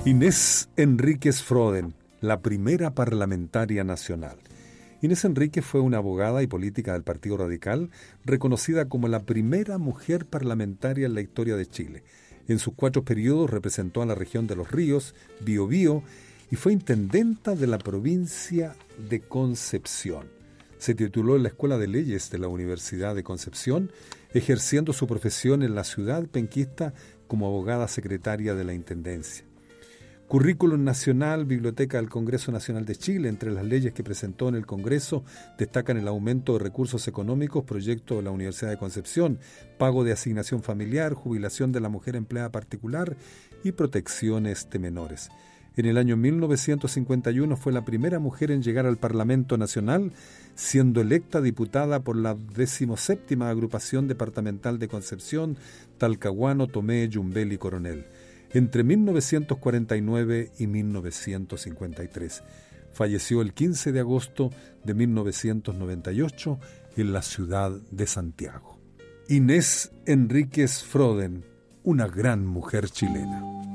Inés Enríquez Froden, la primera parlamentaria nacional. Inés Enríquez fue una abogada y política del Partido Radical, reconocida como la primera mujer parlamentaria en la historia de Chile. En sus 4 periodos representó a la región de Los Ríos, Biobío, y fue intendenta de la provincia de Concepción. Se tituló en la Escuela de Leyes de la Universidad de Concepción, ejerciendo su profesión en la ciudad penquista como abogada secretaria de la Intendencia. Currículum nacional, Biblioteca del Congreso Nacional de Chile. Entre las leyes que presentó en el Congreso destacan el aumento de recursos económicos, proyecto de la Universidad de Concepción, pago de asignación familiar, jubilación de la mujer empleada particular y protecciones de menores. En el año 1951 fue la primera mujer en llegar al Parlamento Nacional, siendo electa diputada por la 17ª Agrupación Departamental de Concepción, Talcahuano, Tomé, Yumbel y Coronel, entre 1949 y 1953. Falleció el 15 de agosto de 1998 en la ciudad de Santiago. Inés Enríquez Froden, una gran mujer chilena.